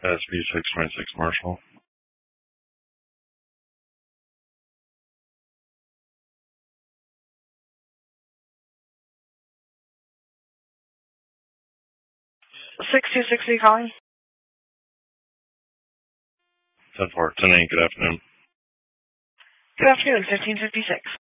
SB 626 Marshall. calling. 10-4, 10-8, good afternoon. Good afternoon, 1556.